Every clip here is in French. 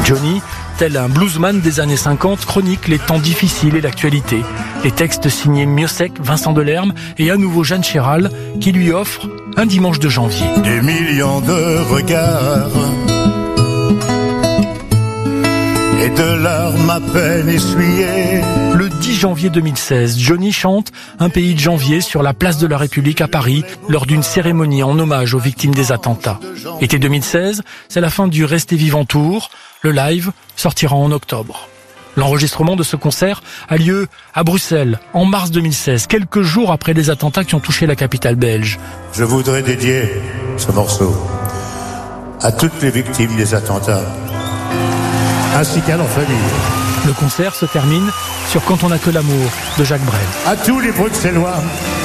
Johnny, tel un bluesman des années 50, chronique les temps difficiles et l'actualité. Les textes signés Miossec, Vincent Delerme et à nouveau Jeanne Chéral qui lui offre un dimanche de janvier. Des millions de regards et de larmes à peine essuyées. Le 10 janvier 2016, Johnny chante Un pays de janvier sur la place de la République à Paris lors d'une cérémonie en hommage aux victimes des attentats. Été 2016, c'est la fin du Restez Vivant Tour. Le live sortira en octobre. L'enregistrement de ce concert a lieu à Bruxelles en mars 2016, quelques jours après les attentats qui ont touché la capitale belge. Je voudrais dédier ce morceau à toutes les victimes des attentats, ainsi qu'à leurs familles. Le concert se termine sur Quand on n'a que l'amour de Jacques Brel. À tous les Bruxellois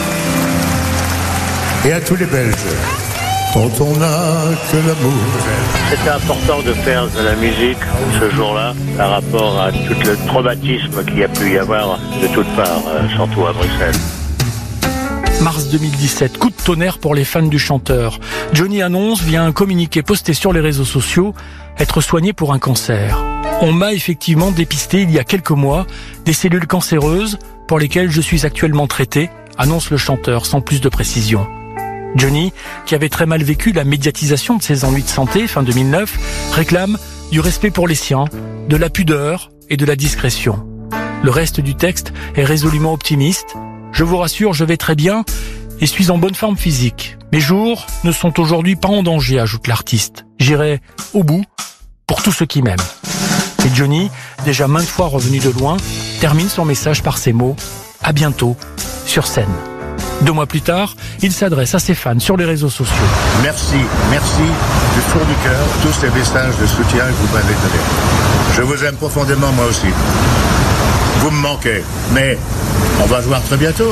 et à tous les Belges, quand on n'a que l'amour. C'était important de faire de la musique ce jour-là par rapport à tout le traumatisme qu'il y a pu y avoir de toutes parts, surtout à Bruxelles. Mars 2017, coup de tonnerre pour les fans du chanteur. Johnny annonce via un communiqué posté sur les réseaux sociaux être soigné pour un cancer. On m'a effectivement dépisté il y a quelques mois des cellules cancéreuses pour lesquelles je suis actuellement traité, annonce le chanteur sans plus de précision. Johnny, qui avait très mal vécu la médiatisation de ses ennuis de santé fin 2009, réclame du respect pour les siens, de la pudeur et de la discrétion. Le reste du texte est résolument optimiste. Je vous rassure, je vais très bien et suis en bonne forme physique. Mes jours ne sont aujourd'hui pas en danger, ajoute l'artiste. J'irai au bout pour tous ceux qui m'aiment. Et Johnny, déjà maintes fois revenu de loin, termine son message par ces mots « À bientôt sur scène ». 2 mois plus tard, il s'adresse à ses fans sur les réseaux sociaux. Merci du fond du cœur, tous ces messages de soutien que vous m'avez donnés. Je vous aime profondément moi aussi. Vous me manquez, mais on va se voir très bientôt.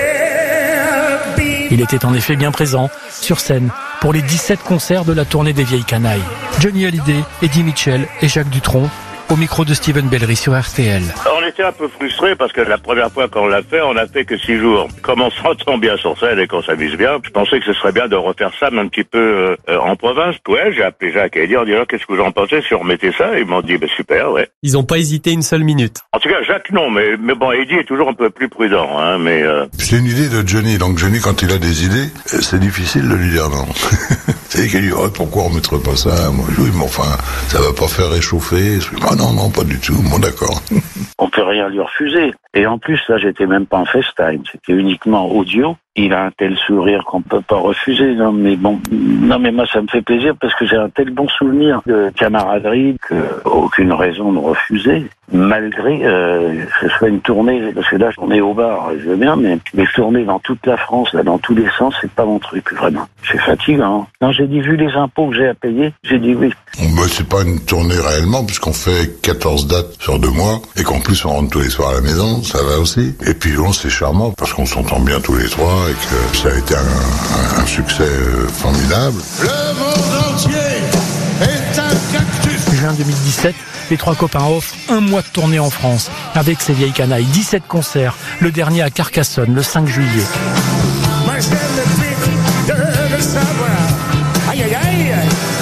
Il était en effet bien présent, sur scène, pour les 17 concerts de la tournée des Vieilles Canailles. Johnny Hallyday, Eddie Mitchell et Jacques Dutronc, au micro de Steven Bellery sur RTL. On était un peu frustrés parce que la première fois qu'on l'a fait, on n'a fait que 6 jours. Comme on s'entend bien sur scène et qu'on s'amuse bien, je pensais que ce serait bien de refaire ça mais un petit peu en province. Ouais, j'ai appelé Jacques et Eddie en disant qu'est-ce que vous en pensez si on remettait ça. Ils m'ont dit super, ouais. Ils n'ont pas hésité une seule minute. En tout cas, Jacques non, mais bon, Eddie est toujours un peu plus prudent, hein, mais. C'est une idée de Johnny, donc Johnny quand il a des idées, c'est difficile de lui dire non. C'est qu'il dit pourquoi on mettrait pas ça? Moi, oui, mais enfin, ça va pas faire réchauffer. Ah non, pas du tout. Bon, d'accord. On peut rien lui refuser. Et en plus, là, j'étais même pas en FaceTime. C'était uniquement audio. Il a un tel sourire qu'on peut pas refuser. Non, mais moi, ça me fait plaisir parce que j'ai un tel bon souvenir de camaraderie que aucune raison de refuser. Malgré que ce soit une tournée, parce que là, on est au bar, je veux bien, mais les tournées dans toute la France, là, dans tous les sens, c'est pas mon truc, vraiment. C'est fatigant. Non, j'ai dit, vu les impôts que j'ai à payer, j'ai dit oui. C'est pas une tournée réellement, puisqu'on fait 14 dates sur 2 mois, et qu'en plus on rentre tous les soirs à la maison, ça va aussi. Et puis bon, c'est charmant, parce qu'on s'entend bien tous les 3, et que ça a été un succès formidable. Le monde entier est un cactus. Juin 2017, les 3 copains offrent 1 mois de tournée en France, avec ces Vieilles Canailles, 17 concerts, le dernier à Carcassonne, le 5 juillet. Moi j'ai le de le savoir. Aïe aïe aïe.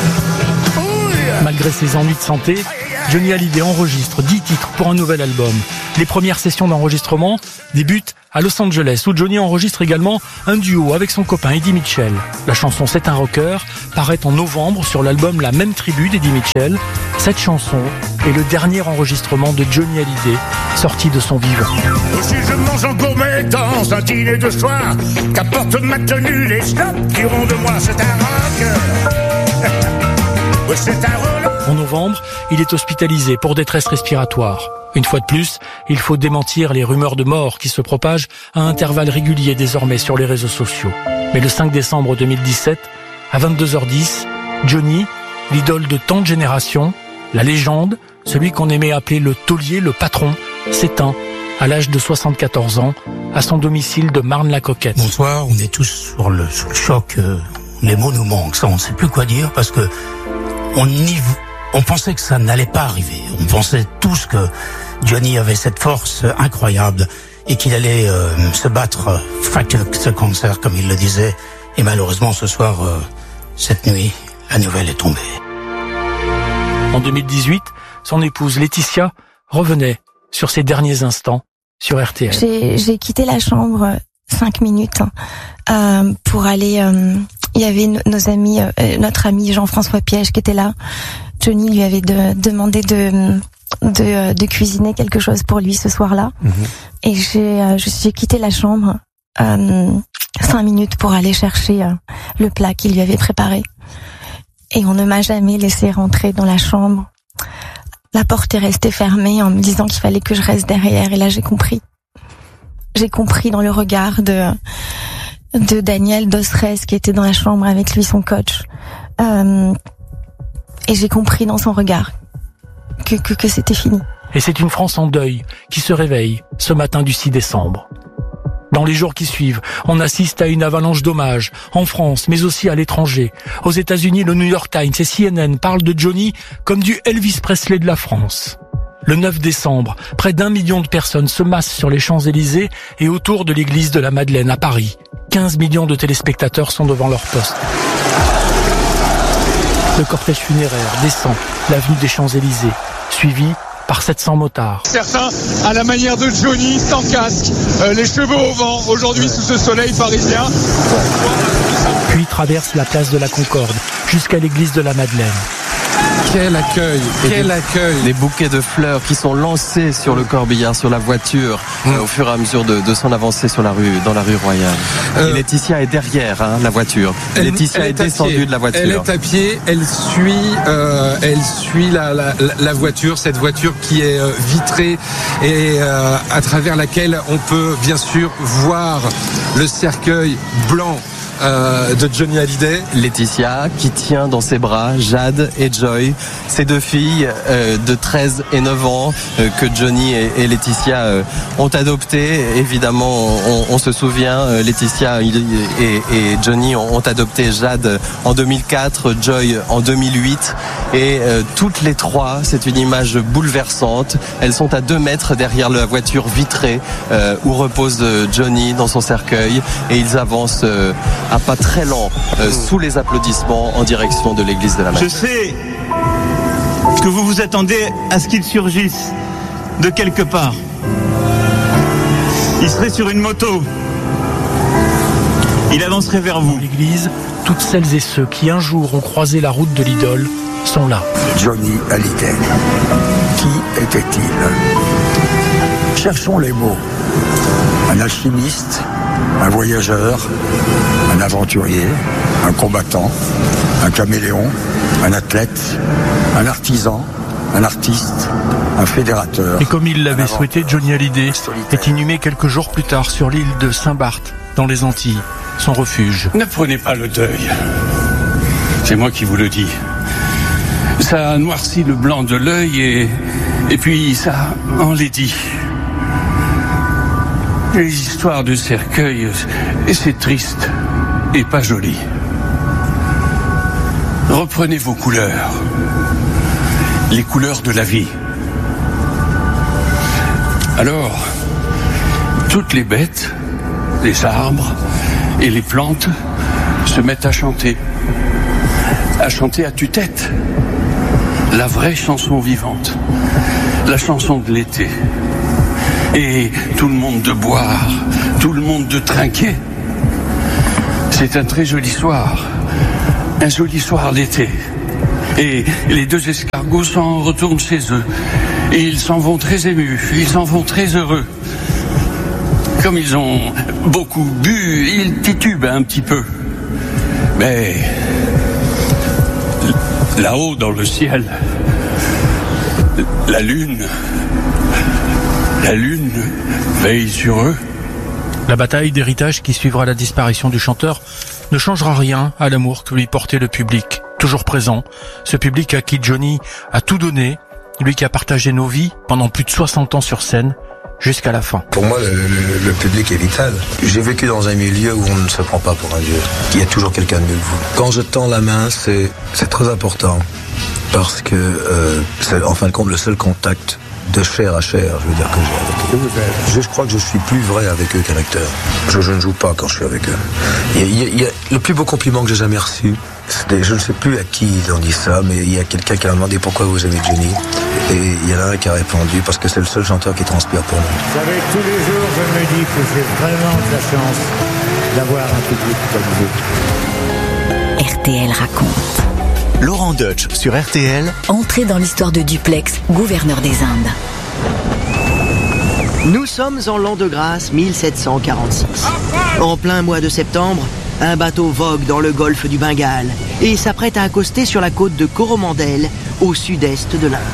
Malgré ses ennuis de santé, Johnny Hallyday enregistre 10 titres pour un nouvel album. Les premières sessions d'enregistrement débutent à Los Angeles, où Johnny enregistre également un duo avec son copain Eddie Mitchell. La chanson C'est un rocker paraît en novembre sur l'album La Même Tribu d'Eddie Mitchell. Cette chanson est le dernier enregistrement de Johnny Hallyday, sorti de son vivant. Si je mange en gourmet dans un dîner de soir, qu'apporte ma tenue les snobs diront de moi c'est un rocker. Oui, c'est un rocker. En novembre, il est hospitalisé pour détresse respiratoire. Une fois de plus, il faut démentir les rumeurs de mort qui se propagent à intervalles réguliers désormais sur les réseaux sociaux. Mais le 5 décembre 2017, à 22h10, Johnny, l'idole de tant de générations, la légende, celui qu'on aimait appeler le taulier, le patron, s'éteint à l'âge de 74 ans, à son domicile de Marne-la-Coquette. Bonsoir, on est tous sous le choc. Les mots nous manquent, ça on ne sait plus quoi dire parce que on pensait que ça n'allait pas arriver. On pensait tous que Johnny avait cette force incroyable et qu'il allait se battre, fight ce cancer comme il le disait. Et malheureusement ce soir, cette nuit, la nouvelle est tombée. En 2018, son épouse Laetitia revenait sur ses derniers instants sur RTL. J'ai quitté la chambre 5 minutes pour aller... il y avait nos amis, notre ami Jean-François Piège qui était là. Johnny lui avait demandé de cuisiner quelque chose pour lui ce soir-là. Et j'ai quitté la chambre 5 minutes pour aller chercher le plat qu'il lui avait préparé. Et on ne m'a jamais laissé rentrer dans la chambre. La porte est restée fermée en me disant qu'il fallait que je reste derrière. Et là, j'ai compris. J'ai compris dans le regard de Daniel Dosres qui était dans la chambre avec lui, son coach. Et j'ai compris dans son regard que c'était fini. Et c'est une France en deuil qui se réveille ce matin du 6 décembre. Dans les jours qui suivent, on assiste à une avalanche d'hommages, en France, mais aussi à l'étranger. Aux États-Unis, le New York Times et CNN parlent de Johnny comme du Elvis Presley de la France. Le 9 décembre, près d'1 million de personnes se massent sur les Champs-Élysées et autour de l'église de la Madeleine à Paris. 15 millions de téléspectateurs sont devant leur poste. Le cortège funéraire descend l'avenue des Champs-Élysées, suivi par 700 motards. Certains, à la manière de Johnny, sans casque, les cheveux au vent, aujourd'hui sous ce soleil parisien. Puis traverse la place de la Concorde jusqu'à l'église de la Madeleine. Quel accueil, quel accueil. Les bouquets de fleurs qui sont lancés sur le corbillard, sur la voiture, au fur et à mesure de son avancée dans la rue Royale. Et Laetitia est derrière la voiture. Laetitia est descendue de la voiture. Elle est à pied, elle suit la voiture, cette voiture qui est vitrée et à travers laquelle on peut bien sûr voir le cercueil blanc de Johnny Hallyday. Laetitia qui tient dans ses bras Jade et Joy, ces deux filles de 13 et 9 ans que Johnny et Laetitia ont adoptées. Évidemment, on se souvient, Laetitia et Johnny ont adopté Jade en 2004, Joy en 2008 et toutes les trois, c'est une image bouleversante. Elles sont à 2 mètres derrière la voiture vitrée où repose Johnny dans son cercueil et ils avancent à pas très lent sous les applaudissements en direction de l'église de la Madeleine. Je sais que vous vous attendez à ce qu'il surgisse de quelque part. Il serait sur une moto. Il avancerait vers vous. Dans l'église, toutes celles et ceux qui un jour ont croisé la route de l'idole sont là. Johnny Hallyday. Qui était-il? Cherchons les mots. Un alchimiste, un voyageur, un aventurier, un combattant, un caméléon, un athlète, un artisan, un artiste, un fédérateur. Et comme il l'avait souhaité, Johnny Hallyday est inhumé quelques jours plus tard sur l'île de Saint-Barth, dans les Antilles, son refuge. Ne prenez pas le deuil. C'est moi qui vous le dis. Ça noircit le blanc de l'œil et puis ça enlaidit. Les histoires de cercueil, c'est triste et pas joli. Reprenez vos couleurs, les couleurs de la vie. Alors, toutes les bêtes, les arbres et les plantes se mettent à chanter à tue-tête. La vraie chanson vivante, la chanson de l'été. Et tout le monde de boire, tout le monde de trinquer. C'est un très joli soir, un joli soir d'été. Et les 2 escargots s'en retournent chez eux. Et ils s'en vont très émus, ils s'en vont très heureux. Comme ils ont beaucoup bu, ils titubent un petit peu. Mais là-haut dans le ciel, la lune veille sur eux. La bataille d'héritage qui suivra la disparition du chanteur ne changera rien à l'amour que lui portait le public, toujours présent. Ce public à qui Johnny a tout donné, lui qui a partagé nos vies pendant plus de 60 ans sur scène, jusqu'à la fin. Pour moi, le public est vital. J'ai vécu dans un milieu où on ne se prend pas pour un dieu. Il y a toujours quelqu'un de mieux que vous. Quand je tends la main, c'est très important. Parce que c'est en fin de compte le seul contact de chair à chair, je veux dire, que j'ai avec eux. Je crois que je suis plus vrai avec eux qu'un acteur. Je ne joue pas quand je suis avec eux. Il y a le plus beau compliment que j'ai jamais reçu. Je ne sais plus à qui ils ont dit ça, mais il y a quelqu'un qui m'a demandé pourquoi vous aimez Johnny. Et il y en a un qui a répondu parce que c'est le seul chanteur qui transpire pour nous. Vous savez, tous les jours, je me dis que j'ai vraiment de la chance d'avoir un public comme vous. RTL raconte. Laurent Deutsch sur RTL. Entrée dans l'histoire de Duplex, gouverneur des Indes. Nous sommes en l'an de grâce 1746. En plein mois de septembre, un bateau vogue dans le golfe du Bengale et s'apprête à accoster sur la côte de Coromandel, au sud-est de l'Inde.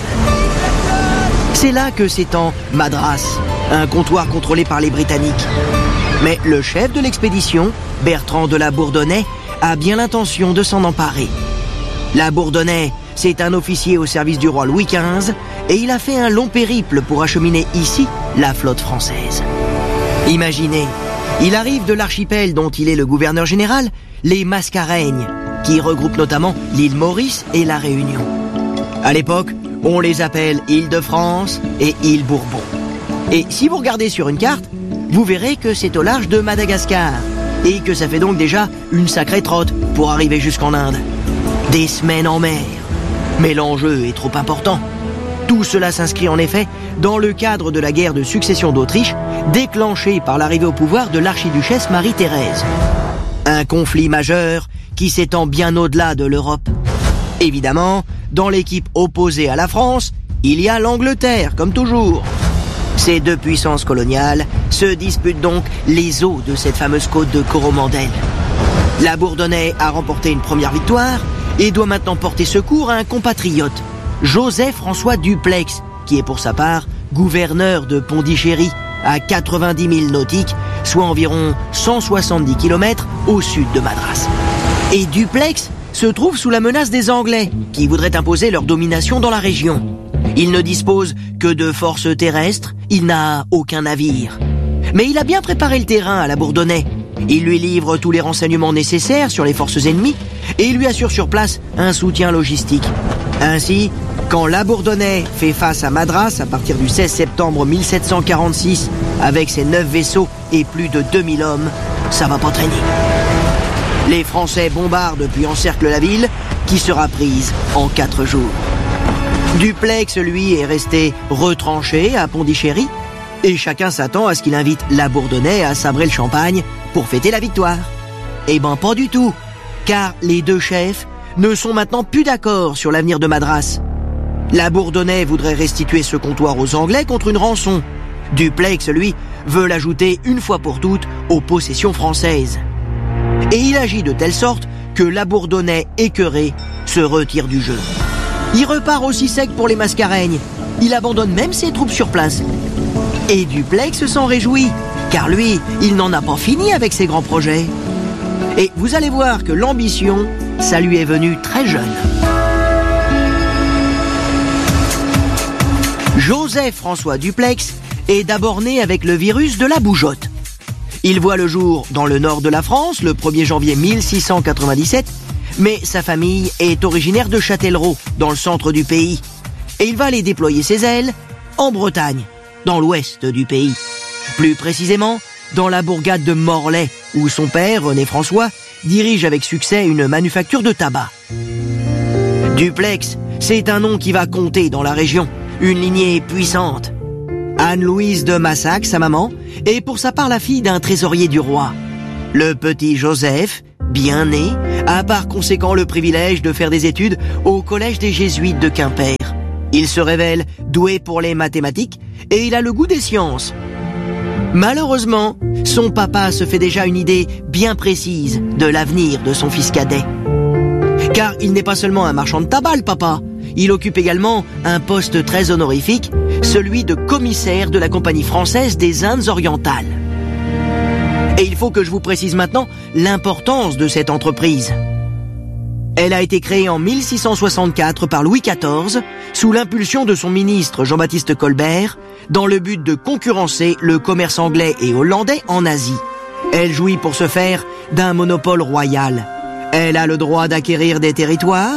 C'est là que s'étend Madras, un comptoir contrôlé par les Britanniques. Mais le chef de l'expédition, Bertrand de la Bourdonnais, a bien l'intention de s'en emparer. La Bourdonnais, c'est un officier au service du roi Louis XV et il a fait un long périple pour acheminer ici la flotte française. Imaginez, il arrive de l'archipel dont il est le gouverneur général, les Mascareignes, qui regroupent notamment l'île Maurice et la Réunion. À l'époque, on les appelle Île-de-France et Île Bourbon. Et si vous regardez sur une carte, vous verrez que c'est au large de Madagascar et que ça fait donc déjà une sacrée trotte pour arriver jusqu'en Inde. Des semaines en mer. Mais l'enjeu est trop important. Tout cela s'inscrit en effet dans le cadre de la guerre de succession d'Autriche, déclenchée par l'arrivée au pouvoir de l'archiduchesse Marie-Thérèse. Un conflit majeur qui s'étend bien au-delà de l'Europe. Évidemment, dans l'équipe opposée à la France, il y a l'Angleterre, comme toujours. Ces deux puissances coloniales se disputent donc les eaux de cette fameuse côte de Coromandel. La Bourdonnais a remporté une première victoire et doit maintenant porter secours à un compatriote, Joseph-François Duplex, qui est pour sa part gouverneur de Pondichéry, à 90 000 nautiques, soit environ 170 km au sud de Madras. Et Duplex se trouve sous la menace des Anglais, qui voudraient imposer leur domination dans la région. Il ne dispose que de forces terrestres, il n'a aucun navire. Mais il a bien préparé le terrain à la Bourdonnais. Il lui livre tous les renseignements nécessaires sur les forces ennemies et il lui assure sur place un soutien logistique. Ainsi, quand la Bourdonnais fait face à Madras à partir du 16 septembre 1746 avec ses 9 vaisseaux et plus de 2000 hommes, ça va pas traîner. Les Français bombardent puis encerclent la ville qui sera prise en 4 jours. Duplex, lui, est resté retranché à Pondichéry et chacun s'attend à ce qu'il invite la Bourdonnais à sabrer le champagne pour fêter la victoire. Eh ben pas du tout, car les deux chefs ne sont maintenant plus d'accord sur l'avenir de Madras. La Bourdonnais voudrait restituer ce comptoir aux Anglais contre une rançon. Duplex, lui, veut l'ajouter une fois pour toutes aux possessions françaises. Et il agit de telle sorte que la Bourdonnais, écœuré, se retire du jeu. Il repart aussi sec pour les Mascareignes. Il abandonne même ses troupes sur place. Et Duplex s'en réjouit, car lui, il n'en a pas fini avec ses grands projets. Et vous allez voir que l'ambition, ça lui est venu très jeune. Joseph-François Duplex est d'abord né avec le virus de la bougeotte. Il voit le jour dans le nord de la France le 1er janvier 1697, mais sa famille est originaire de Châtellerault, dans le centre du pays. Et il va aller déployer ses ailes en Bretagne, dans l'ouest du pays. Plus précisément, dans la bourgade de Morlaix, où son père, René François, dirige avec succès une manufacture de tabac. Duplex, c'est un nom qui va compter dans la région, une lignée puissante. Anne-Louise de Massac, sa maman, est pour sa part la fille d'un trésorier du roi. Le petit Joseph, bien né, a par conséquent le privilège de faire des études au collège des Jésuites de Quimper. Il se révèle doué pour les mathématiques et il a le goût des sciences. Malheureusement, son papa se fait déjà une idée bien précise de l'avenir de son fils cadet. Car il n'est pas seulement un marchand de tabac, le papa. Il occupe également un poste très honorifique, celui de commissaire de la Compagnie française des Indes orientales. Et il faut que je vous précise maintenant l'importance de cette entreprise. Elle a été créée en 1664 par Louis XIV, sous l'impulsion de son ministre Jean-Baptiste Colbert, dans le but de concurrencer le commerce anglais et hollandais en Asie. Elle jouit pour ce faire d'un monopole royal. Elle a le droit d'acquérir des territoires,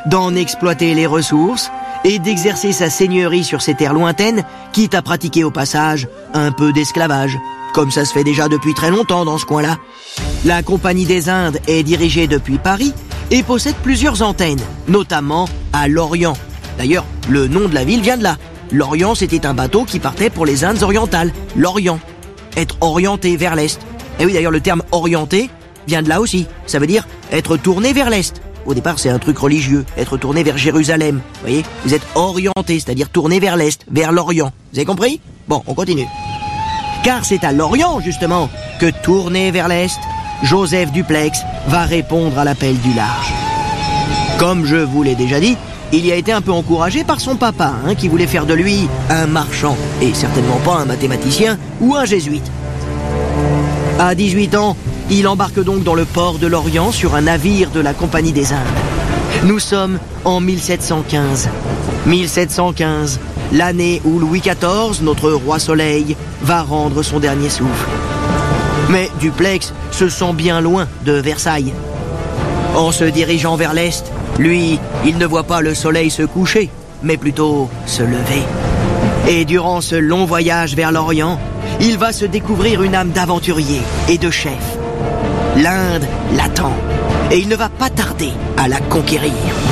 d'en exploiter les ressources et d'exercer sa seigneurie sur ces terres lointaines, quitte à pratiquer au passage un peu d'esclavage, comme ça se fait déjà depuis très longtemps dans ce coin-là. La Compagnie des Indes est dirigée depuis Paris et possède plusieurs antennes, notamment à Lorient. D'ailleurs, le nom de la ville vient de là. Lorient, c'était un bateau qui partait pour les Indes orientales. Lorient. Être orienté vers l'Est. Et oui, d'ailleurs, le terme orienté vient de là aussi. Ça veut dire être tourné vers l'Est. Au départ, c'est un truc religieux, être tourné vers Jérusalem. Vous voyez, vous êtes orienté, c'est-à-dire tourné vers l'Est, vers l'Orient. Vous avez compris? Bon, on continue. Car c'est à l'Orient, justement, que tourné vers l'Est, Joseph Duplex va répondre à l'appel du large. Comme je vous l'ai déjà dit, il y a été un peu encouragé par son papa, qui voulait faire de lui un marchand, et certainement pas un mathématicien ou un jésuite. À 18 ans, il embarque donc dans le port de l'Orient sur un navire de la Compagnie des Indes. Nous sommes en 1715. 1715, l'année où Louis XIV, notre roi soleil, va rendre son dernier souffle. Mais Duplex se sent bien loin de Versailles. En se dirigeant vers l'Est, lui, il ne voit pas le soleil se coucher, mais plutôt se lever. Et durant ce long voyage vers l'Orient, il va se découvrir une âme d'aventurier et de chef. L'Inde l'attend, et il ne va pas tarder à la conquérir.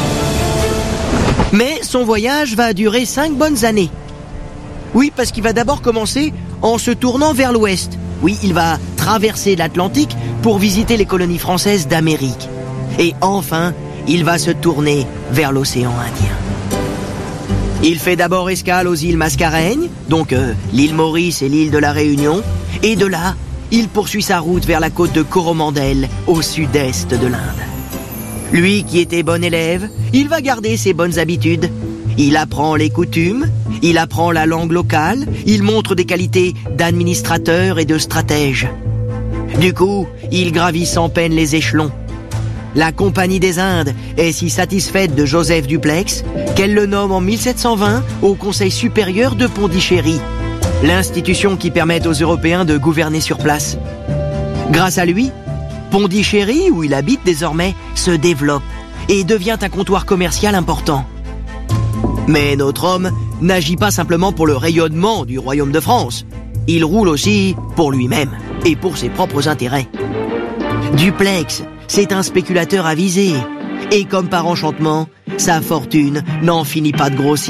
Mais son voyage va durer 5 bonnes années. Oui, parce qu'il va d'abord commencer en se tournant vers l'ouest. Oui, il va traverser l'Atlantique pour visiter les colonies françaises d'Amérique. Et enfin, il va se tourner vers l'océan Indien. Il fait d'abord escale aux îles Mascareignes, donc l'île Maurice et l'île de la Réunion, et de là, il poursuit sa route vers la côte de Coromandel, au sud-est de l'Inde. Lui qui était bon élève, il va garder ses bonnes habitudes. Il apprend les coutumes, il apprend la langue locale, il montre des qualités d'administrateur et de stratège. Du coup, il gravit sans peine les échelons. La Compagnie des Indes est si satisfaite de Joseph Duplex qu'elle le nomme en 1720 au Conseil supérieur de Pondichéry, l'institution qui permet aux Européens de gouverner sur place. Grâce à lui, Pondichéry, où il habite désormais, se développe et devient un comptoir commercial important. Mais notre homme n'agit pas simplement pour le rayonnement du royaume de France. Il roule aussi pour lui-même et pour ses propres intérêts. Duplex, c'est un spéculateur avisé. Et comme par enchantement, sa fortune n'en finit pas de grossir.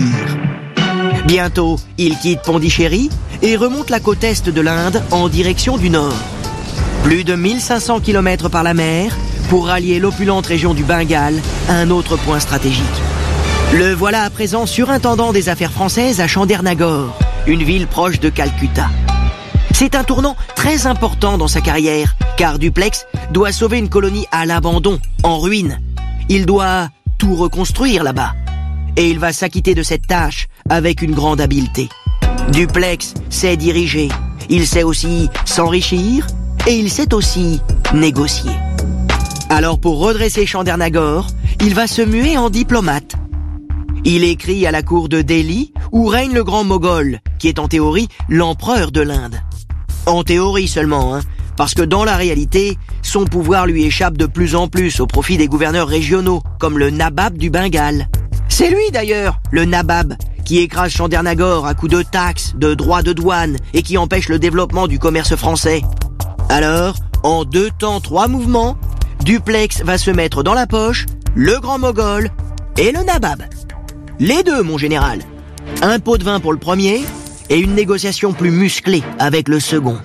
Bientôt, il quitte Pondichéry et remonte la côte est de l'Inde en direction du nord. Plus de 1500 km par la mer pour rallier l'opulente région du Bengale à un autre point stratégique. Le voilà à présent surintendant des affaires françaises à Chandernagore, une ville proche de Calcutta. C'est un tournant très important dans sa carrière, car Duplex doit sauver une colonie à l'abandon, en ruine. Il doit tout reconstruire là-bas. Et il va s'acquitter de cette tâche avec une grande habileté. Duplex sait diriger, il sait aussi s'enrichir, et il sait aussi négocier. Alors pour redresser Chandernagore, il va se muer en diplomate. Il écrit à la cour de Delhi, où règne le grand Moghol, qui est en théorie l'empereur de l'Inde. En théorie seulement, parce que dans la réalité, son pouvoir lui échappe de plus en plus au profit des gouverneurs régionaux, comme le Nabab du Bengale. C'est lui d'ailleurs, le Nabab, qui écrase Chandernagore à coups de taxes, de droits de douane, et qui empêche le développement du commerce français. Alors, en 2 temps 3 mouvements, Duplex va se mettre dans la poche le grand Moghol et le Nabab. Les deux, mon général. Un pot de vin pour le premier et une négociation plus musclée avec le second.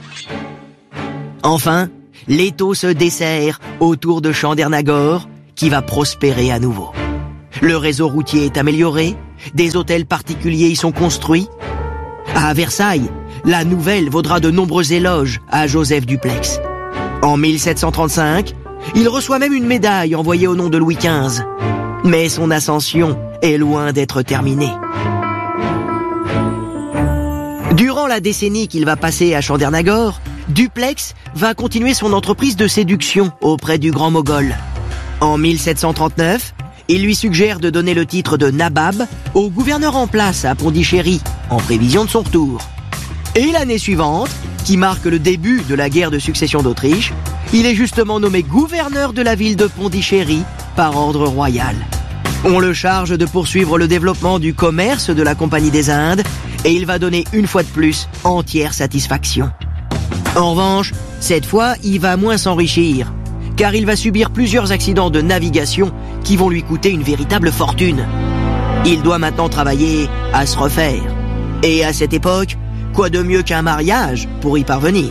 Enfin, l'étau se dessert autour de Chandernagore qui va prospérer à nouveau. Le réseau routier est amélioré, des hôtels particuliers y sont construits. À Versailles, la nouvelle vaudra de nombreux éloges à Joseph Duplex. En 1735, il reçoit même une médaille envoyée au nom de Louis XV. Mais son ascension est loin d'être terminée. Durant la décennie qu'il va passer à Chandernagore, Duplex va continuer son entreprise de séduction auprès du grand Moghol. En 1739, il lui suggère de donner le titre de Nabab au gouverneur en place à Pondichéry, en prévision de son retour. Et l'année suivante, qui marque le début de la guerre de succession d'Autriche, il est justement nommé gouverneur de la ville de Pondichéry par ordre royal. On le charge de poursuivre le développement du commerce de la Compagnie des Indes et il va donner une fois de plus entière satisfaction. En revanche, cette fois, il va moins s'enrichir, car il va subir plusieurs accidents de navigation qui vont lui coûter une véritable fortune. Il doit maintenant travailler à se refaire. Et à cette époque, quoi de mieux qu'un mariage pour y parvenir?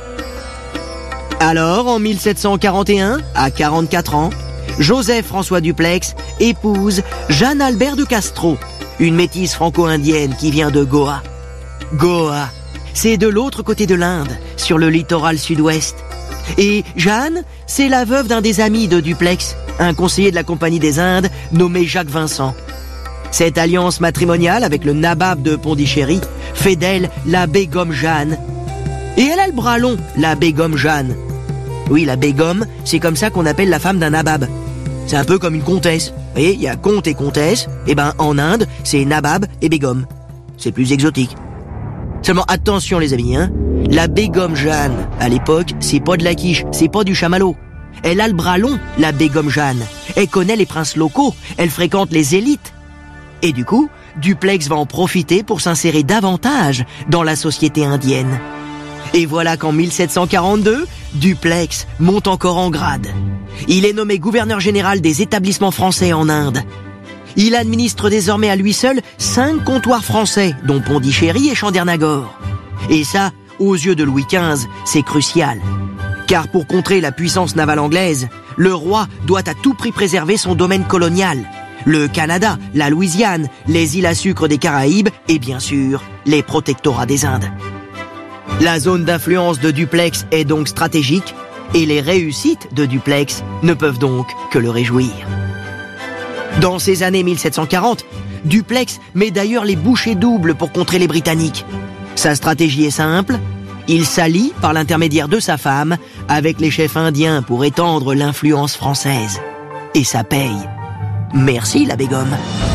Alors, en 1741, à 44 ans, Joseph-François Dupleix épouse Jeanne Albert de Castro, une métisse franco-indienne qui vient de Goa. Goa, c'est de l'autre côté de l'Inde, sur le littoral sud-ouest. Et Jeanne, c'est la veuve d'un des amis de Dupleix, un conseiller de la Compagnie des Indes nommé Jacques Vincent. Cette alliance matrimoniale avec le nabab de Pondichéry fait d'elle la Begum Jeanne. Et elle a le bras long, la Begum Jeanne. Oui, la Begum, c'est comme ça qu'on appelle la femme d'un nabab. C'est un peu comme une comtesse. Vous voyez, il y a comte et comtesse. Et ben, en Inde, c'est nabab et Begum. C'est plus exotique. Seulement, attention les amis, hein. La Begum Jeanne, à l'époque, c'est pas de la quiche, c'est pas du chamallow. Elle a le bras long, la Begum Jeanne. Elle connaît les princes locaux, elle fréquente les élites. Et du coup, Dupleix va en profiter pour s'insérer davantage dans la société indienne. Et voilà qu'en 1742, Dupleix monte encore en grade. Il est nommé gouverneur général des établissements français en Inde. Il administre désormais à lui seul 5 comptoirs français, dont Pondichéry et Chandernagor. Et ça, aux yeux de Louis XV, c'est crucial. Car pour contrer la puissance navale anglaise, le roi doit à tout prix préserver son domaine colonial. Le Canada, la Louisiane, les îles à sucre des Caraïbes et bien sûr, les protectorats des Indes. La zone d'influence de Dupleix est donc stratégique et les réussites de Dupleix ne peuvent donc que le réjouir. Dans ces années 1740, Dupleix met d'ailleurs les bouchées doubles pour contrer les Britanniques. Sa stratégie est simple, il s'allie par l'intermédiaire de sa femme avec les chefs indiens pour étendre l'influence française. Et ça paye. Merci la Begum.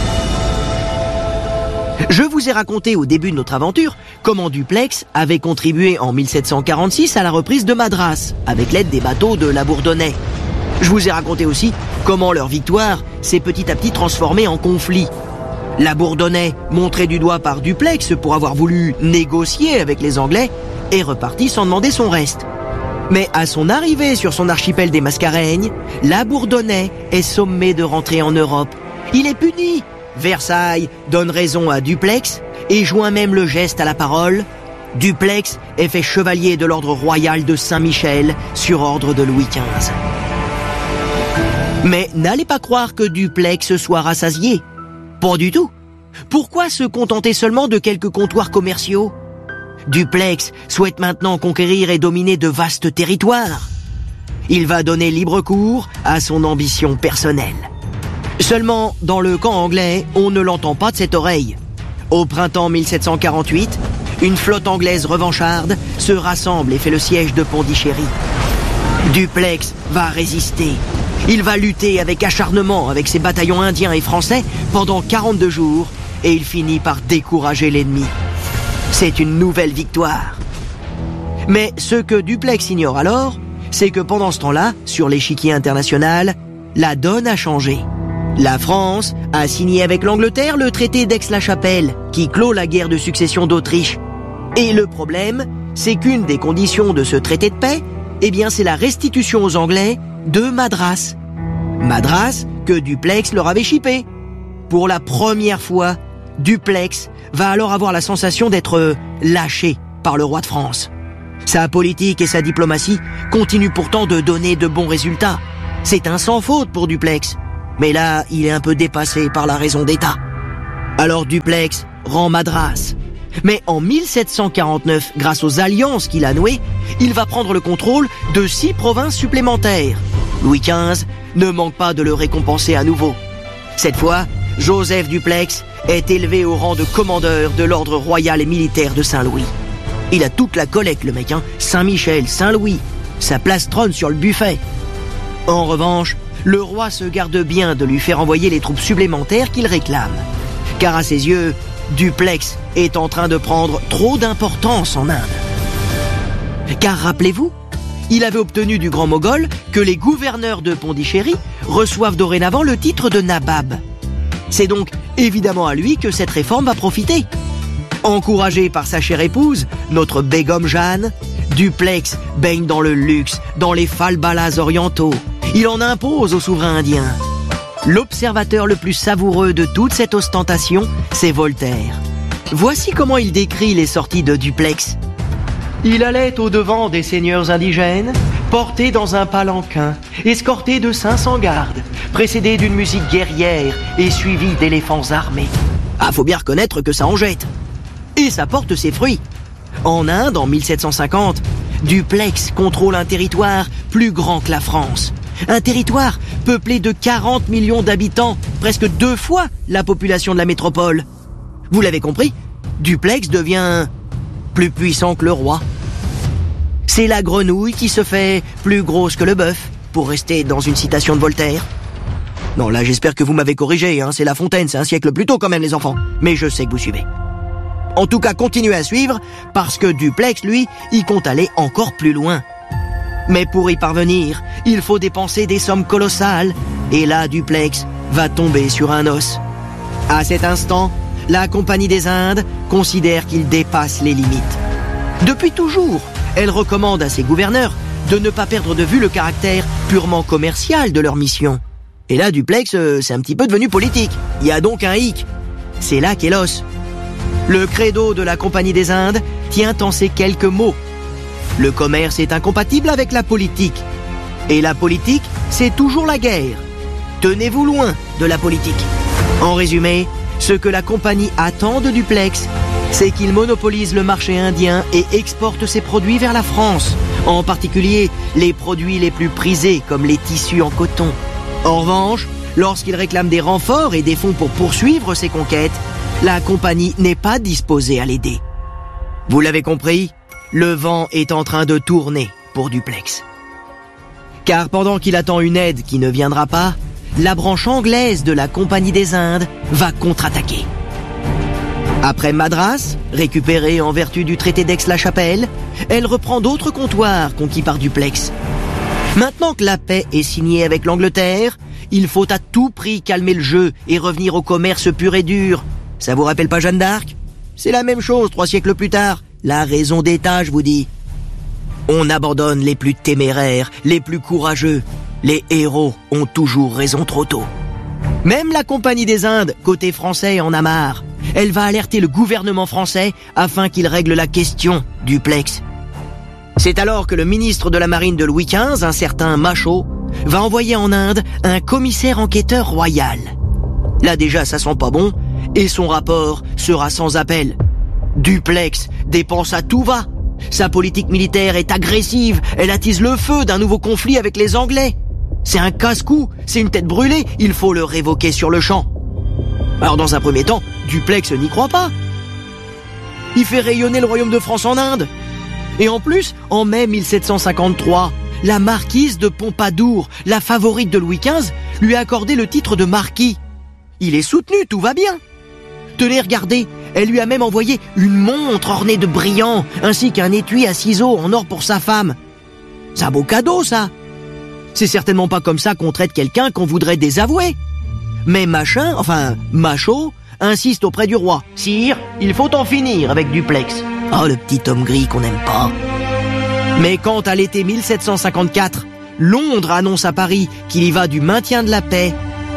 Je vous ai raconté au début de notre aventure comment Dupleix avait contribué en 1746 à la reprise de Madras avec l'aide des bateaux de la Bourdonnais. Je vous ai raconté aussi comment leur victoire s'est petit à petit transformée en conflit. La Bourdonnais, montrée du doigt par Dupleix pour avoir voulu négocier avec les Anglais, est repartie sans demander son reste. Mais à son arrivée sur son archipel des Mascareignes, la Bourdonnais est sommée de rentrer en Europe. Il est puni. Versailles donne raison à Dupleix et joint même le geste à la parole. Dupleix est fait chevalier de l'ordre royal de Saint-Michel sur ordre de Louis XV. Mais n'allez pas croire que Dupleix soit rassasié. Pas du tout. Pourquoi se contenter seulement de quelques comptoirs commerciaux? Dupleix souhaite maintenant conquérir et dominer de vastes territoires. Il va donner libre cours à son ambition personnelle. Seulement, dans le camp anglais, on ne l'entend pas de cette oreille. Au printemps 1748, une flotte anglaise revancharde se rassemble et fait le siège de Pondichéry. Dupleix va résister. Il va lutter avec acharnement avec ses bataillons indiens et français pendant 42 jours et il finit par décourager l'ennemi. C'est une nouvelle victoire. Mais ce que Dupleix ignore alors, c'est que pendant ce temps-là, sur l'échiquier international, la donne a changé. La France a signé avec l'Angleterre le traité d'Aix-la-Chapelle, qui clôt la guerre de succession d'Autriche. Et le problème, c'est qu'une des conditions de ce traité de paix, eh bien, c'est la restitution aux Anglais de Madras. Madras que Dupleix leur avait chippé. Pour la première fois, Dupleix va alors avoir la sensation d'être lâché par le roi de France. Sa politique et sa diplomatie continuent pourtant de donner de bons résultats. C'est un sans faute pour Dupleix. Mais là, il est un peu dépassé par la raison d'État. Alors Dupleix rend Madras. Mais en 1749, grâce aux alliances qu'il a nouées, il va prendre le contrôle de 6 provinces supplémentaires. Louis XV ne manque pas de le récompenser à nouveau. Cette fois, Joseph Dupleix est élevé au rang de commandeur de l'ordre royal et militaire de Saint-Louis. Il a toute la collecte, le mec, hein. Saint-Michel, Saint-Louis. Sa place trône sur le buffet. En revanche, le roi se garde bien de lui faire envoyer les troupes supplémentaires qu'il réclame. Car à ses yeux, Dupleix est en train de prendre trop d'importance en Inde. Car rappelez-vous, il avait obtenu du Grand Mogol que les gouverneurs de Pondichéry reçoivent dorénavant le titre de nabab. C'est donc évidemment à lui que cette réforme va profiter. Encouragé par sa chère épouse, notre Begum Jeanne, Duplex baigne dans le luxe, dans les falbalas orientaux. Il en impose aux souverains indiens. L'observateur le plus savoureux de toute cette ostentation, c'est Voltaire. Voici comment il décrit les sorties de Duplex. Il allait au-devant des seigneurs indigènes, porté dans un palanquin, escorté de 500 gardes, précédé d'une musique guerrière et suivi d'éléphants armés. Ah, faut bien reconnaître que ça en jette. Et ça porte ses fruits. En Inde, en 1750, Duplex contrôle un territoire plus grand que la France. Un territoire peuplé de 40 millions d'habitants, presque 2 fois la population de la métropole. Vous l'avez compris, Duplex devient plus puissant que le roi. C'est la grenouille qui se fait plus grosse que le bœuf, pour rester dans une citation de Voltaire. Non, là j'espère que vous m'avez corrigé, c'est La Fontaine, c'est un siècle plus tôt quand même les enfants. Mais je sais que vous suivez. En tout cas, continuez à suivre, parce que Duplex, lui, il compte aller encore plus loin. Mais pour y parvenir, il faut dépenser des sommes colossales, et là, Duplex va tomber sur un os. À cet instant, la Compagnie des Indes considère qu'il dépasse les limites. Depuis toujours, elle recommande à ses gouverneurs de ne pas perdre de vue le caractère purement commercial de leur mission. Et là, Duplex, c'est un petit peu devenu politique. Il y a donc un hic. C'est là qu'est l'os. Le credo de la Compagnie des Indes tient en ces quelques mots. Le commerce est incompatible avec la politique. Et la politique, c'est toujours la guerre. Tenez-vous loin de la politique. En résumé, ce que la compagnie attend de Duplex, c'est qu'il monopolise le marché indien et exporte ses produits vers la France. En particulier, les produits les plus prisés, comme les tissus en coton. En revanche, lorsqu'il réclame des renforts et des fonds pour poursuivre ses conquêtes, la compagnie n'est pas disposée à l'aider. Vous l'avez compris, le vent est en train de tourner pour Duplex. Car pendant qu'il attend une aide qui ne viendra pas, la branche anglaise de la Compagnie des Indes va contre-attaquer. Après Madras, récupérée en vertu du traité d'Aix-la-Chapelle, elle reprend d'autres comptoirs conquis par Duplex. Maintenant que la paix est signée avec l'Angleterre, il faut à tout prix calmer le jeu et revenir au commerce pur et dur. Ça vous rappelle pas Jeanne d'Arc ? C'est la même chose 3 siècles plus tard. La raison d'État, je vous dis. On abandonne les plus téméraires, les plus courageux. Les héros ont toujours raison trop tôt. Même la Compagnie des Indes, côté français, en a marre. Elle va alerter le gouvernement français afin qu'il règle la question, Duplex. C'est alors que le ministre de la Marine de Louis XV, un certain Machaut, va envoyer en Inde un commissaire enquêteur royal. Là déjà, ça sent pas bon, et son rapport sera sans appel. Duplex dépense à tout va. Sa politique militaire est agressive, elle attise le feu d'un nouveau conflit avec les Anglais. C'est un casse-cou, c'est une tête brûlée, il faut le révoquer sur le champ. Alors dans un premier temps, Duplex n'y croit pas. Il fait rayonner le royaume de France en Inde. Et en plus, en mai 1753, la marquise de Pompadour, la favorite de Louis XV, lui a accordé le titre de marquis. Il est soutenu, tout va bien. Tenez, regardez, elle lui a même envoyé une montre ornée de brillants, ainsi qu'un étui à ciseaux en or pour sa femme. C'est un beau cadeau, ça. C'est certainement pas comme ça qu'on traite quelqu'un qu'on voudrait désavouer. Mais Machaut, insiste auprès du roi. « Sire, il faut en finir avec Duplex. » Oh, le petit homme gris qu'on n'aime pas. Mais quand, à l'été 1754, Londres annonce à Paris qu'il y va du maintien de la paix,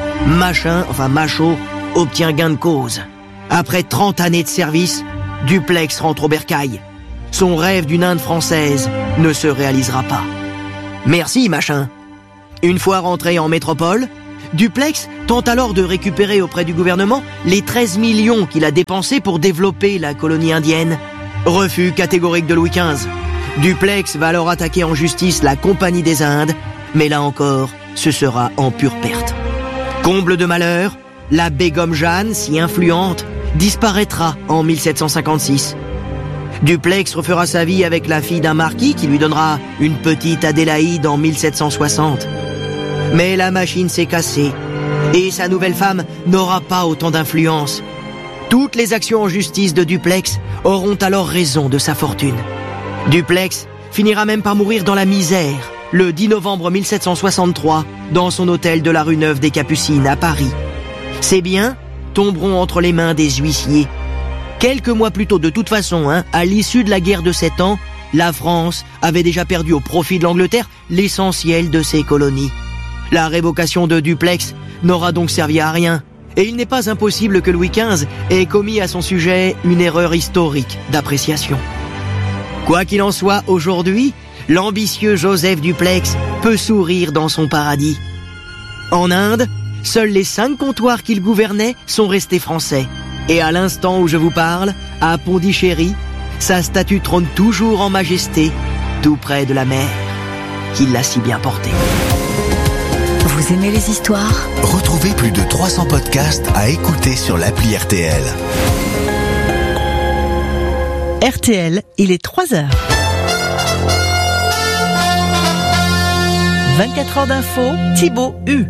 Machaut obtient gain de cause. Après 30 années de service, Duplex rentre au bercail. Son rêve d'une Inde française ne se réalisera pas. Merci, Machin. Une fois rentré en métropole, Duplex tente alors de récupérer auprès du gouvernement les 13 millions qu'il a dépensés pour développer la colonie indienne. Refus catégorique de Louis XV. Duplex va alors attaquer en justice la Compagnie des Indes, mais là encore, ce sera en pure perte. Comble de malheur, la Begum Jeanne, si influente, disparaîtra en 1756. Duplex refera sa vie avec la fille d'un marquis qui lui donnera une petite Adélaïde en 1760. Mais la machine s'est cassée et sa nouvelle femme n'aura pas autant d'influence. Toutes les actions en justice de Duplex auront alors raison de sa fortune. Duplex finira même par mourir dans la misère le 10 novembre 1763 dans son hôtel de la rue Neuve des Capucines à Paris. Ses biens, tomberont entre les mains des huissiers. Quelques mois plus tôt, de toute façon, à l'issue de la guerre de 7 ans, la France avait déjà perdu au profit de l'Angleterre l'essentiel de ses colonies. La révocation de Dupleix n'aura donc servi à rien. Et il n'est pas impossible que Louis XV ait commis à son sujet une erreur historique d'appréciation. Quoi qu'il en soit, aujourd'hui, l'ambitieux Joseph Dupleix peut sourire dans son paradis. En Inde, seuls les 5 comptoirs qu'il gouvernait sont restés français. Et à l'instant où je vous parle, à Pondichéry, sa statue trône toujours en majesté, tout près de la mer, qui l'a si bien portée. Vous aimez les histoires ? Retrouvez plus de 300 podcasts à écouter sur l'appli RTL. RTL, il est 3h. 24 heures d'info, Thibaut Hu.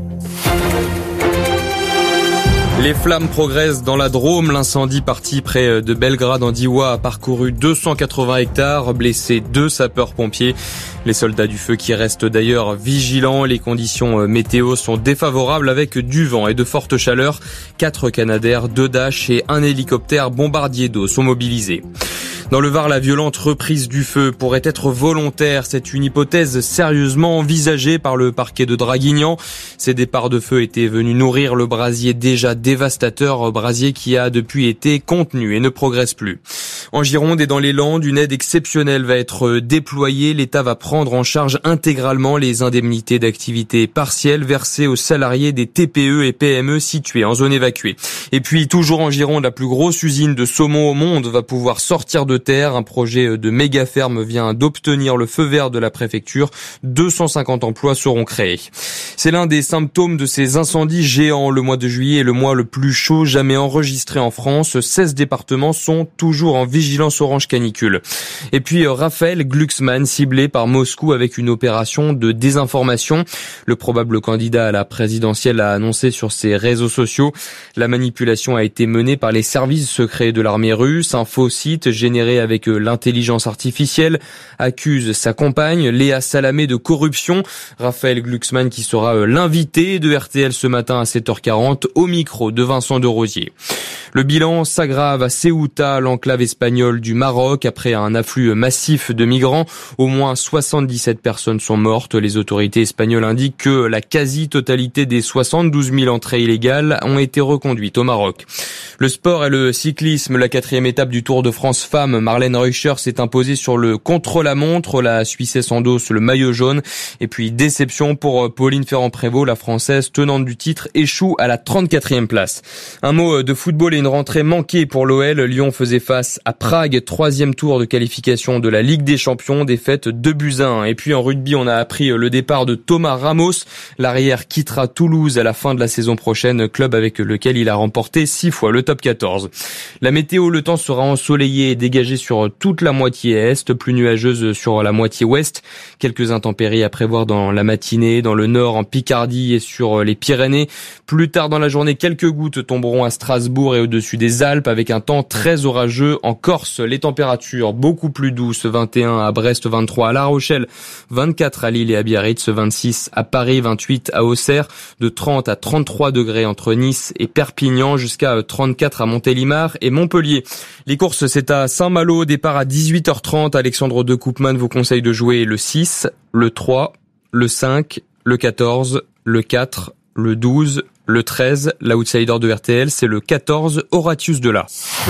Les flammes progressent dans la Drôme. L'incendie parti près de Belgrade en Diois a parcouru 280 hectares, blessé 2 sapeurs-pompiers. Les soldats du feu qui restent d'ailleurs vigilants. Les conditions météo sont défavorables avec du vent et de fortes chaleurs. 4 Canadair, 2 Dash et un hélicoptère bombardier d'eau sont mobilisés. Dans le Var, la violente reprise du feu pourrait être volontaire. C'est une hypothèse sérieusement envisagée par le parquet de Draguignan. Ces départs de feu étaient venus nourrir le brasier déjà dévastateur, brasier qui a depuis été contenu et ne progresse plus. En Gironde et dans les Landes, une aide exceptionnelle va être déployée. L'État va prendre en charge intégralement les indemnités d'activité partielle versées aux salariés des TPE et PME situés en zone évacuée. Et puis, toujours en Gironde, la plus grosse usine de saumon au monde va pouvoir sortir de terre. Un projet de méga ferme vient d'obtenir le feu vert de la préfecture. 250 emplois seront créés. C'est l'un des symptômes de ces incendies géants. Le mois de juillet est le mois le plus chaud jamais enregistré en France. 16 départements sont toujours en vigilance orange canicule. Et puis Raphaël Glucksmann ciblé par Moscou avec une opération de désinformation. Le probable candidat à la présidentielle a annoncé sur ses réseaux sociaux. La manipulation a été menée par les services secrets de l'armée russe. Un faux site généré avec l'intelligence artificielle accuse sa compagne Léa Salamé de corruption. Raphaël Glucksmann qui sera l'invité de RTL ce matin à 7h40 au micro de Vincent de Rosier. Le bilan s'aggrave à Ceuta, l'enclave espagnole du Maroc, après un afflux massif de migrants. Au moins 77 personnes sont mortes. Les autorités espagnoles indiquent que la quasi-totalité des 72 000 entrées illégales ont été reconduites au Maroc. Le sport et le cyclisme, la 4e étape du Tour de France Femmes. Marlène Reuscher s'est imposée sur le contre-la-montre. La Suissesse endosse le maillot jaune. Et puis déception pour Pauline Ferrand-Prévot, la Française tenante du titre, échoue à la 34e place. Un mot de football et une rentrée manquée pour l'OL. Lyon faisait face à Prague, 3e tour de qualification de la Ligue des Champions, défaite 2-1. Et puis en rugby, on a appris le départ de Thomas Ramos. L'arrière quittera Toulouse à la fin de la saison prochaine, club avec lequel il a remporté 6 fois le top 14. La météo, le temps sera ensoleillé et dégagé sur toute la moitié est, plus nuageuse sur la moitié ouest. Quelques intempéries à prévoir dans la matinée, dans le nord, en Picardie et sur les Pyrénées. Plus tard dans la journée, quelques gouttes tomberont à Strasbourg et au-dessus des Alpes avec un temps très orageux en Corse. Les températures beaucoup plus douces, 21 à Brest, 23 à La Rochelle, 24 à Lille et à Biarritz, 26 à Paris, 28 à Auxerre, de 30 à 33 degrés entre Nice et Perpignan, jusqu'à 34 à Montélimar et Montpellier. Les courses, c'est à Saint-Malo, départ à 18h30. Alexandre de Koopman vous conseille de jouer le 6, le 3, le 5, le 14, le 4, le 12, le 13. L'outsider de RTL, c'est le 14, Horatius Dela.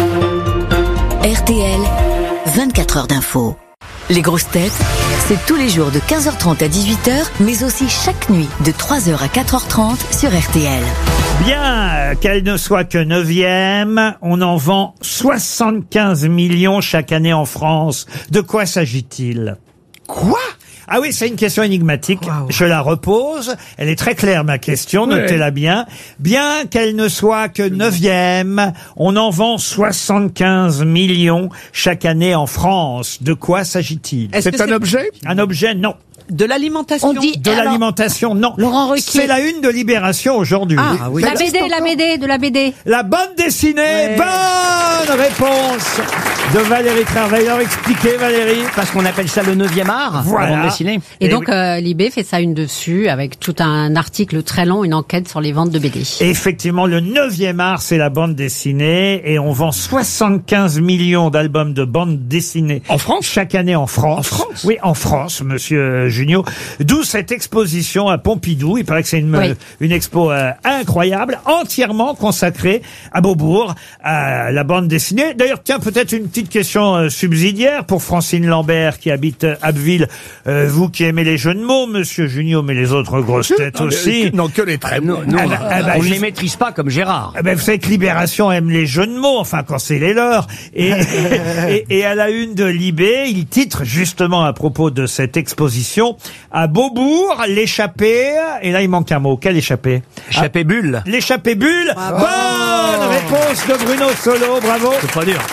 RTL, 24 heures d'info. Les grosses têtes, c'est tous les jours de 15h30 à 18h, mais aussi chaque nuit de 3h à 4h30 sur RTL. Bien, qu'elle ne soit que 9e, on en vend 75 millions chaque année en France. De quoi s'agit-il? Quoi? Ah oui, c'est une question énigmatique. Wow. Je la repose. Elle est très claire, ma question. Ouais. Notez-la bien. Bien qu'elle ne soit que 9e, on en vend 75 millions chaque année en France. De quoi s'agit-il? C'est un objet? Un objet, non. De l'alimentation? De l'alimentation, non. Laurent Ruquier. C'est la une de Libération aujourd'hui. Ah oui. La BD. La bande dessinée. Ouais. Bonne réponse de Valérie Trierweiler. Expliquez, Valérie. Parce qu'on appelle ça le 9e art, Voilà. la bande dessinée. Et donc, Libé fait ça une dessus, avec tout un article très long, une enquête sur les ventes de BD. Et effectivement, le 9e art, c'est la bande dessinée. Et on vend 75 millions d'albums de bande dessinée. En France? Chaque année en France. En France? Oui, en France, monsieur Junio. D'où cette exposition à Pompidou. Il paraît que c'est une expo incroyable, entièrement consacrée à Beaubourg, à la bande dessinée. D'ailleurs, tiens, peut-être une petite question subsidiaire pour Francine Lambert qui habite Abbeville. Vous qui aimez les jeux de mots, monsieur Junio, mais les autres grosses têtes aussi. Non, que les traits. Nous, on ne les maîtrise pas comme Gérard. Vous savez que Libération aime les jeux de mots, enfin quand c'est les leurs. Et à la une de Libé, il titre justement à propos de cette exposition à Beaubourg, l'échappée. Et là, il manque un mot. Quel échappée? Échappée bulle. L'échappée bulle. Bonne réponse de Bruno Solo. Bravo. C'est pas dur.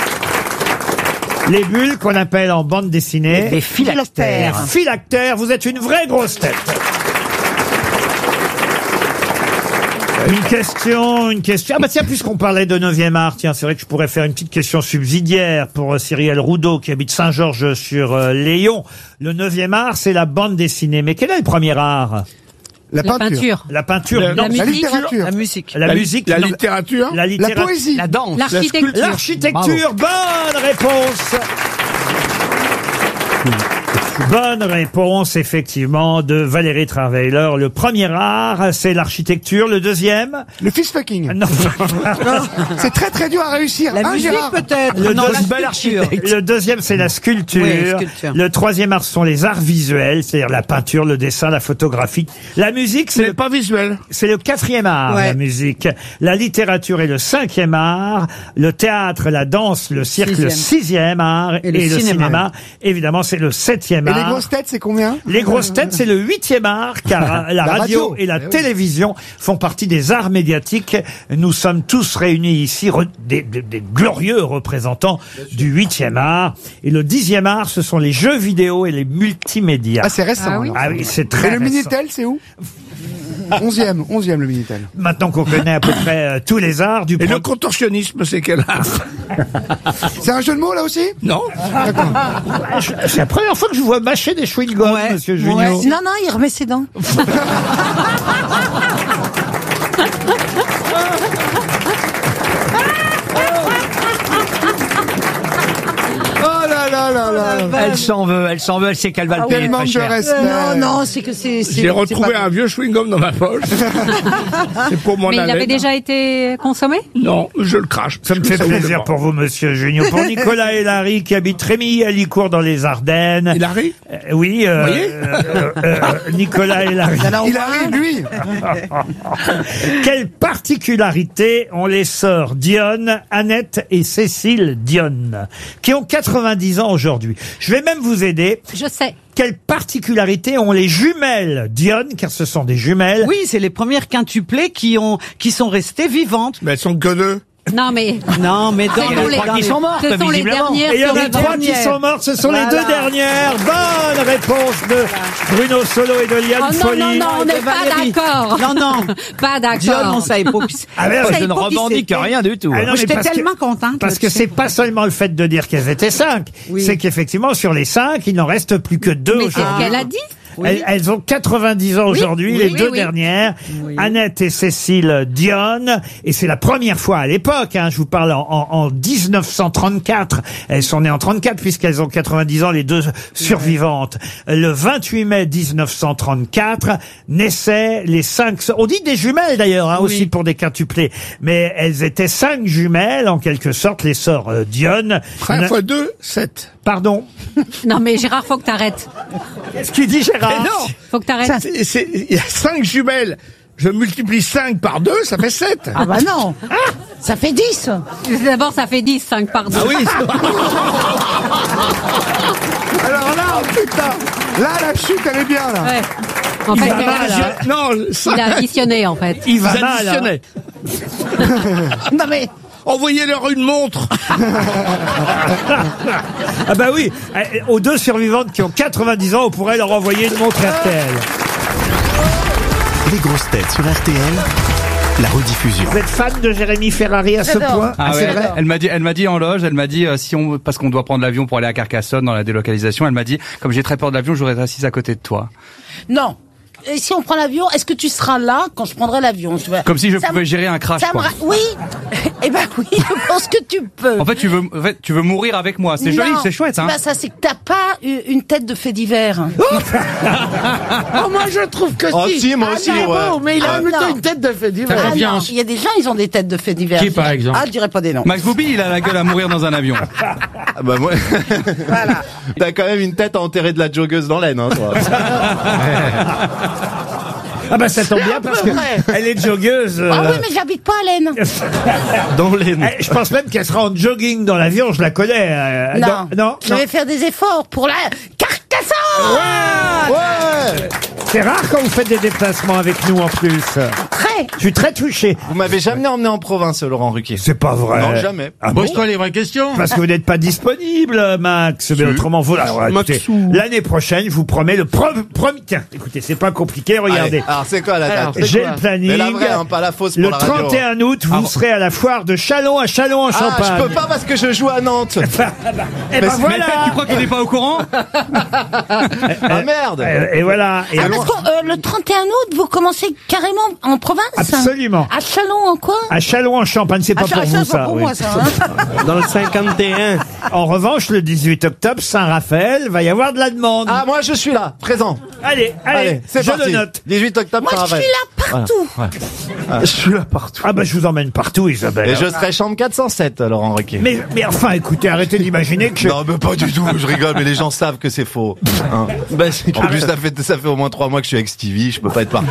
Les bulles qu'on appelle en bande dessinée les phylactères. Les phylactères. Vous êtes une vraie grosse tête. Une question. Ah bah tiens, puisqu'on parlait de 9e art, tiens, c'est vrai que je pourrais faire une petite question subsidiaire pour Cyrielle Roudot qui habite Saint-Georges-sur-Léon. Le 9e art, c'est la bande dessinée. Mais quel est le premier art? La peinture. La peinture, La non. musique. La littérature. La musique. La musique. La non. littérature. La poésie. La danse. L'architecture. L'architecture. Bonne réponse. Bonne réponse, effectivement, de Valérie Trierweiler. Le premier art, c'est l'architecture. Le deuxième? Le fist-fucking. Non. C'est très très dur à réussir. La musique Gérard. peut-être. Le deuxième, c'est la sculpture. Oui, sculpture. Le troisième art, ce sont les arts visuels, c'est-à-dire la peinture, le dessin, la photographie. La musique, C'est pas visuel. c'est le 4e art, Ouais. la musique. La littérature est le 5e art. Le théâtre, la danse, le cirque, le 6e art. Et le cinéma. Évidemment, c'est le 7e Et art. les grosses têtes, c'est combien? Les grosses têtes, c'est le 8e art, car la radio et la télévision font partie des arts médiatiques. Nous sommes tous réunis ici, des glorieux représentants du 8e art. Et le 10e art, ce sont les jeux vidéo et les multimédias. Ah, c'est récent. Ah oui. alors. Ah oui, c'est très Et le récent. Minitel, c'est où? 11e le Minitel. Maintenant qu'on connaît à peu près tous les arts du Et le contorsionnisme, c'est quel art? C'est un jeu de mots là aussi? Non. C'est la première fois que je vois mâcher des chewing-gums, monsieur Junio. Non, non, il remet ses dents. Oh là là là là. Elle s'en veut, elle sait qu'elle va le payer Quel très manque de cher. respect. Non, c'est que c'est... J'ai retrouvé un vieux chewing-gum dans ma poche. C'est pour mon Mais il haleine. avait déjà été consommé? Non, je le crache. Ça me fait plaisir pour vous, monsieur Junio. Pour Nicolas et Larry, qui habitent Rémy-Alicourt dans les Ardennes. Et Larry? Oui, voyez Nicolas et Larry. Il arrive, lui. Quelle particularité ont les sœurs Dionne, Annette et Cécile Dionne, qui ont 90 ans aujourd'hui. Je vais même vous aider. Je sais. Quelle particularité ont les jumelles Dionne, car ce sont des jumelles. Oui, c'est les premières quintuplées qui sont restées vivantes. Mais elles sont que deux. Non, mais... Non, mais dans Ce sont les... les- qui sont mortes, Ce sont les visiblement. dernières. Et il y en a survivantes. 3 qui sont mortes, ce sont les 2 dernières. Bonne réponse de Bruno Solo et de Liane Oh non, Folly. non, non, on n'est pas Valérie. d'accord. Non, non. Pas d'accord. Dionne, on savait pas qui Ah, mais Je ne revendique rien du tout. Ah non, mais J'étais parce que- tellement contente. Parce que c'est pas seulement le fait de dire qu'elles étaient 5, Oui. c'est qu'effectivement sur les 5, il n'en reste plus que 2 Mais c'est ce aujourd'hui. qu'elle a dit. Elles ont 90 ans aujourd'hui, oui, les oui, 2 oui. dernières, Annette et Cécile Dionne, et c'est la première fois à l'époque, hein, je vous parle en 1934, elles sont nées en 34 puisqu'elles ont 90 ans, les 2 survivantes. Le 28 mai 1934, naissaient les 5, on dit des jumelles d'ailleurs, hein, aussi pour des quintuplés, mais elles étaient 5 jumelles, en quelque sorte, les sœurs Dionne. 5 fois 2, 7. Pardon. Non, mais Gérard, faut que t'arrêtes. Qu'est-ce qu'il dit, Gérard? Mais non. Faut que t'arrêtes. Il y a 5 jumelles. Je multiplie 5 par 2, ça fait 7. Ah bah non. Ça fait 10. D'abord, ça fait 10, 5 par 2. Ah oui, c'est vrai. Alors là, oh putain, là la chute elle est bien là. Ouais. En fait, Non, il a additionné, en fait. Il va Vous mal, hein. additionnez. Non mais... Envoyez-leur une montre. Ah bah oui, aux 2 survivantes qui ont 90 ans, on pourrait leur envoyer une montre RTL. Les grosses têtes sur RTL. la rediffusion. Vous êtes fan de Jérémy Ferrari à ce point? Ah c'est ouais, vrai? elle m'a dit en loge, elle m'a dit parce qu'on doit prendre l'avion pour aller à Carcassonne dans la délocalisation, elle m'a dit comme j'ai très peur de l'avion, je voudrais être assise à côté de toi. Non. Et si on prend l'avion, est-ce que tu seras là quand je prendrai l'avion? Comme si je pouvais gérer un crash, quoi. Oui. Eh ben oui, je pense que tu peux. En fait, tu veux mourir avec moi. C'est joli, c'est chouette, hein. Bah ça, c'est que t'as pas une tête de fait divers. Oh, moi, je trouve que si. Si, moi aussi, ouais. Bon, mais il a plutôt non. une tête de fait divers. Ah non, il y a des gens, ils ont des têtes de fait divers. Qui, par exemple? Ah, je dirais pas des noms. Max Boublil, il a la gueule à mourir dans un avion. Ah bah moi. Voilà. T'as quand même une tête à enterrer de la joggeuse dans l'aine, hein, toi. Ah bah ça tombe bien parce que elle est joggeuse. Ah oui, mais j'habite pas à l'Aisne. Dans l'aine. Je pense même qu'elle sera en jogging dans l'avion, je la connais. Non. Je vais faire des efforts pour la Carcassonne. Ouais. C'est rare quand vous faites des déplacements avec nous en plus. Très. Je suis très touché. Vous m'avez jamais emmené en province, Laurent Ruquier. C'est pas vrai. Non, jamais. Ah bon? Pose-toi les vraies questions. Parce que vous n'êtes pas disponible, Max. Mais autrement, vous, alors, écoutez, l'année prochaine, je vous promets le premier. Tiens, écoutez, c'est pas compliqué, regardez. Allez, alors, c'est quoi la date? J'ai le planning. Mais la vraie, hein, pas la fausse pour le la radio. 31 août, vous serez à la foire de Châlons à Châlons en Champagne. Ah, je peux pas parce que je joue à Nantes. Eh ben voilà. Tu crois qu'on n'est pas au courant? Ah merde. Et voilà. Et Parce que le 31 août, vous commencez carrément en province? Absolument. À Châlons en quoi? À Châlons en Champagne, c'est pas pour vous, ça. Pour oui. moi, ça. Hein. Dans le 51. En revanche, le 18 octobre, Saint-Raphaël, va y avoir de la demande. Ah, moi, je suis là, présent. Allez, c'est je parti. le note. 18 octobre, Moi, je suis là partout. Voilà. Je suis là partout. Ah bah je vous emmène partout, Isabelle. Et je serai chambre 407, Laurent Ruquier. Mais enfin, écoutez, arrêtez d'imaginer que je... Non, mais pas du tout, je rigole, mais les gens savent que c'est faux. Hein. En plus, ça fait au moins 3 mois que je suis avec Stevie, je peux pas être partout.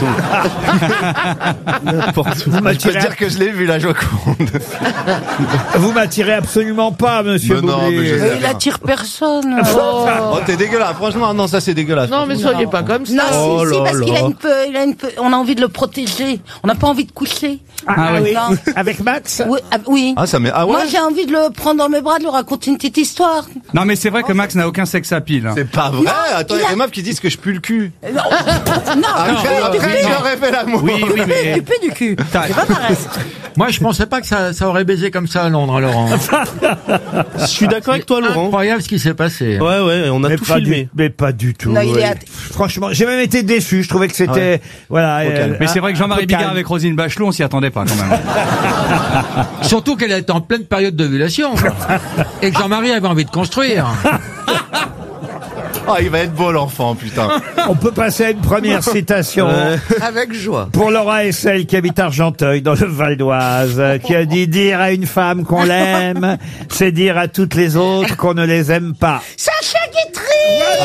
N'importe où. Je peux dire que je l'ai vu, la Joconde. Vous m'attirez absolument pas, monsieur Mais non, Boublil. mais je sais Il bien. attire personne. Oh, t'es dégueulasse, franchement, non, ça c'est dégueulasse. Non, mais soyez pas comme ça. Non, si, parce qu'il a une peu, on a envie de le protéger. On n'a pas envie de coucher. Ah oui. Non. Avec Max? Oui, oui. Ah, ça met, ah ouais? Moi, j'ai envie de le prendre dans mes bras, de lui raconter une petite histoire. Non, mais c'est vrai que Max n'a aucun sexe à pile. C'est pas vrai. Attends, il y a des meufs qui disent que je pue le cul. Non, Après, j'aurais fait l'amour. Oui, mais... tu pues du cul. C'est pas pareil. Moi, je pensais pas que ça aurait baisé comme ça à Londres, Laurent. Je suis d'accord avec toi, Laurent. Incroyable ce qui s'est passé. Ouais, on a tout filmé. Mais pas du tout. Non, il est Franchement, j'ai même été déçu. Je trouvais que c'était... Voilà. Mais c'est vrai que Jean-Marie Bigard avec Roselyne Bachelot, on s'y attendait pas quand même. Surtout qu'elle était en pleine période d'ovulation. Et que Jean-Marie avait envie de construire. Oh, il va être beau l'enfant, putain. On peut passer à une première citation. Avec joie. Pour Laura Essel, qui habite Argenteuil, dans le Val d'Oise, qui a dit « Dire à une femme qu'on l'aime, c'est dire à toutes les autres qu'on ne les aime pas. » Sacha Guitry.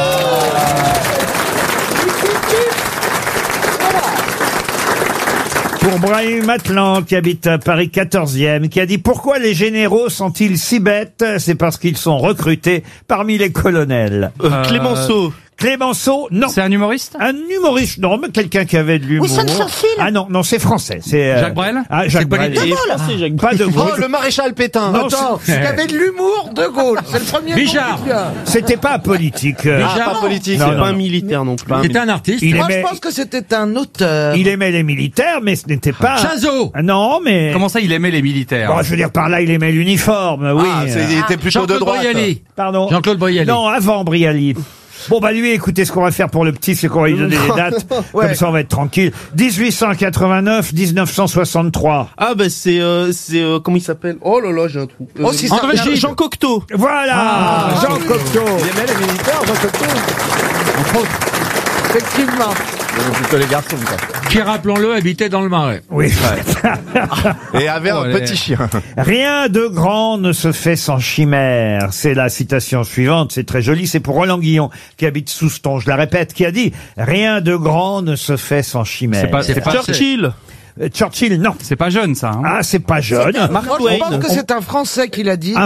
Pour Brahim Atlan, qui habite à Paris 14e, qui a dit « Pourquoi les généraux sont-ils si bêtes? C'est parce qu'ils sont recrutés parmi les colonels. » Clémenceau. Clémenceau, non. C'est un humoriste? Un humoriste, non, mais quelqu'un qui avait de l'humour. Winston Churchill. Ah non, c'est français. C'est Jacques Brel? Ah, Jacques Brel. Pas de Gaulle. Oh, le maréchal Pétain. Non, Attends, il y avait de l'humour de Gaulle. C'est le premier Bichard. nom qui vient. C'était pas politique. Pas politique, Non, c'est non, pas un non. militaire non plus. C'était un artiste. Il Moi, aimait- je pense que c'était un auteur. Il aimait les militaires, mais ce n'était pas... Chazot. Ah, non, mais... Comment ça, il aimait les militaires? Bon, je veux dire, par là, il aimait l'uniforme, oui. Ah, il était plutôt de Jean-Claude droite. Brialy. Pardon. Jean-Claude Brialy. Non, avant Brialy. Bon, bah lui, écoutez, ce qu'on va faire pour le petit, c'est qu'on va lui donner les dates. Ouais. Comme ça, on va être tranquille. 1889, 1963. Ah, ben c'est comment il s'appelle? Oh là là, j'ai un trou. Oh, si ça André Gide. Jean Cocteau. Voilà, Jean Cocteau. Il aimait les militaires, Jean Cocteau. Effectivement. Plutôt les garçons, quoi. Qui, rappelons-le, habitait dans le Marais. Oui. Et avait un petit chien. Rien de grand ne se fait sans chimère. C'est la citation suivante, c'est très joli, c'est pour Roland Guillon, qui habite Souston, je la répète, qui a dit « Rien de grand ne se fait sans chimère ». C'est pas Churchill. Churchill, non. C'est pas jeune, ça. Hein. Ah, c'est pas jeune. Moi, je pense que c'est un Français qui l'a dit. Un